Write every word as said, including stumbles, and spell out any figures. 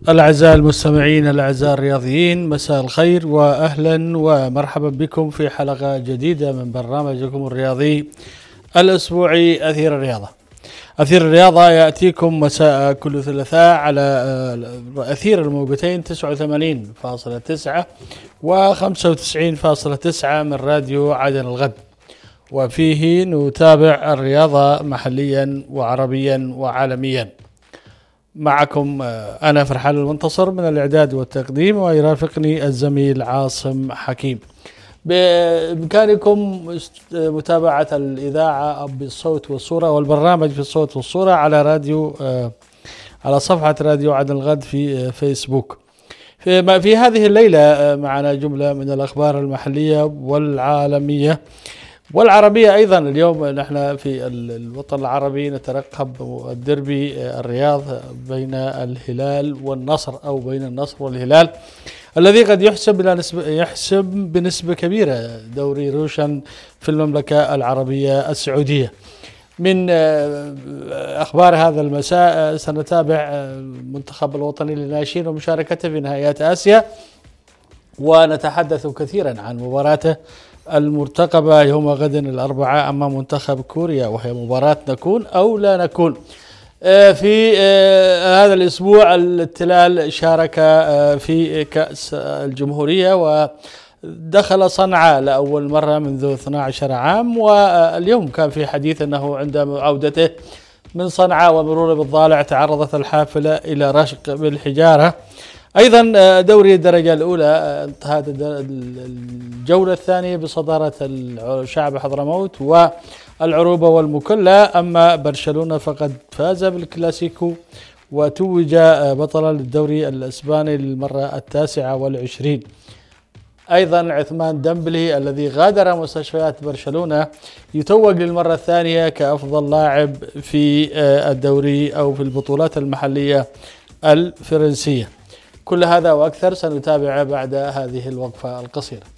الأعزاء المستمعين الأعزاء الرياضيين، مساء الخير وأهلا ومرحبا بكم في حلقة جديدة من برنامجكم الرياضي الأسبوعي أثير الرياضة. أثير الرياضة يأتيكم مساء كل ثلاثاء على أثير الموجتين تسعة وثمانين فاصلة تسعة وخمسة وتسعين فاصلة تسعة من راديو عدن الغد، وفيه نتابع الرياضة محليا وعربيا وعالميا. معكم أنا فرحان المنتصر من الإعداد والتقديم، ويرافقني الزميل عاصم حكيم. بإمكانكم متابعة الإذاعة بالصوت والصورة والبرنامج في الصوت والصورة على راديو على صفحة راديو عدن الغد في فيسبوك. في, في هذه الليلة معنا جملة من الأخبار المحلية والعالمية والعربية أيضا. اليوم نحن في الوطن العربي نترقب الديربي الرياض بين الهلال والنصر، أو بين النصر والهلال، الذي قد يحسب إلى نسبة يحسب بنسبة كبيرة دوري روشن في المملكة العربية السعودية. من أخبار هذا المساء سنتابع المنتخب الوطني للناشئين ومشاركته في نهائيات آسيا، ونتحدث كثيرا عن مباراته المرتقبة يوم غد الأربعاء أمام منتخب كوريا، وهي مباراة نكون أو لا نكون. في هذا الأسبوع التلال شارك في كأس الجمهورية ودخل صنعاء لأول مرة منذ اثني عشر عام، واليوم كان في حديث أنه عند عودته من صنعاء ومروره بالضالع تعرضت الحافلة إلى رشق بالحجارة. أيضا دوري الدرجة الأولى انتهت الجولة الثانية بصدارة الشعب حضرموت والعروبة والمكلا، أما برشلونة فقد فاز بالكلاسيكو وتوج بطلا للدوري الإسباني للمرة التاسعة والعشرين. أيضا عثمان ديمبلي الذي غادر مستشفيات برشلونة يتوج للمرة الثانية كأفضل لاعب في الدوري أو في البطولات المحلية الفرنسية. كل هذا وأكثر سنتابع بعد هذه الوقفة القصيرة.